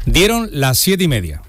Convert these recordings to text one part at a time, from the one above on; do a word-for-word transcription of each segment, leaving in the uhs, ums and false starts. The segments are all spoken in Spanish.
Dieron las siete y media.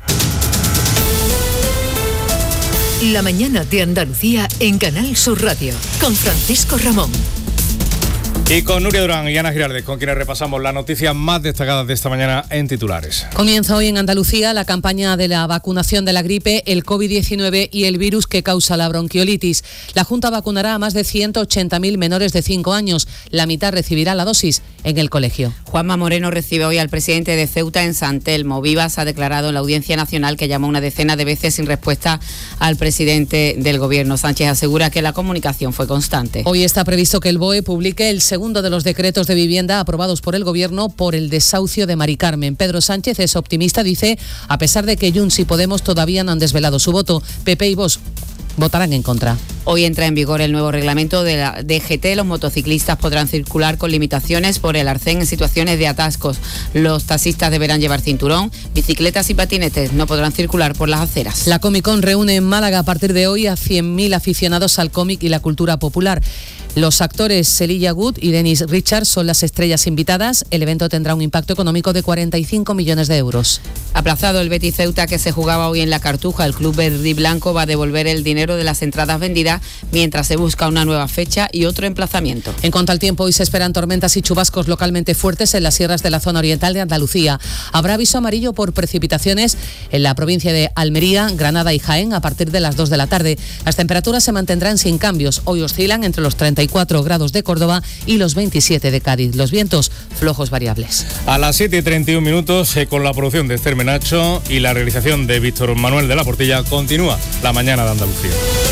La mañana de Andalucía en Canal Sur Radio, con Francisco Ramón. Y con Nuria Durán y Ana Giraldez, con quienes repasamos las noticias más destacadas de esta mañana en titulares. Comienza hoy en Andalucía la campaña de la vacunación de la gripe, el covid diecinueve y el virus que causa la bronquiolitis. La Junta vacunará a más de ciento ochenta mil menores de cinco años. La mitad recibirá la dosis en el colegio. Juanma Moreno recibe hoy al presidente de Ceuta en San Telmo. Vivas ha declarado en la Audiencia Nacional que llamó una decena de veces sin respuesta al presidente del Gobierno. Sánchez asegura que la comunicación fue constante. Hoy está previsto que el B O E publique el segundo de los decretos de vivienda aprobados por el Gobierno por el desahucio de Mari Carmen. Pedro Sánchez es optimista, dice, a pesar de que Junts y Podemos todavía no han desvelado su voto. P P y Vox votarán en contra. Hoy entra en vigor el nuevo reglamento de la D G T. Los motociclistas podrán circular con limitaciones por el arcén en situaciones de atascos. Los taxistas deberán llevar cinturón. Bicicletas y patinetes no podrán circular por las aceras. La Comic Con reúne en Málaga a partir de hoy a cien mil aficionados al cómic y la cultura popular. Los actores Elijah Wood y Dennis Richards son las estrellas invitadas. El evento tendrá un impacto económico de cuarenta y cinco millones de euros. Aplazado el Betis Ceuta, que se jugaba hoy en la Cartuja. El club verde y blanco va a devolver el dinero de las entradas vendidas mientras se busca una nueva fecha y otro emplazamiento. En cuanto al tiempo, hoy se esperan tormentas y chubascos localmente fuertes en las sierras de la zona oriental de Andalucía. Habrá aviso amarillo por precipitaciones en la provincia de Almería, Granada y Jaén a partir de las dos de la tarde. Las temperaturas se mantendrán sin cambios. Hoy oscilan entre los treinta y cuatro grados de Córdoba y los veintisiete de Cádiz. Los vientos flojos variables. A las siete y treinta y un minutos, eh, con la producción de Esther Menacho y la realización de Víctor Manuel de la Portilla, continúa la mañana de Andalucía.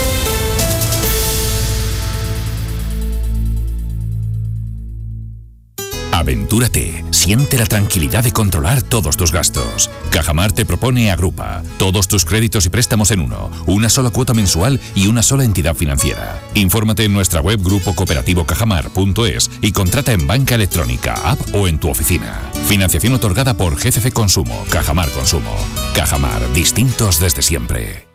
Aventúrate, siente la tranquilidad de controlar todos tus gastos. Cajamar te propone Agrupa, todos tus créditos y préstamos en uno, una sola cuota mensual y una sola entidad financiera. Infórmate en nuestra web grupo cooperativo cajamar punto es y contrata en banca electrónica, app o en tu oficina. Financiación otorgada por G C C Consumo, Cajamar Consumo. Cajamar, distintos desde siempre.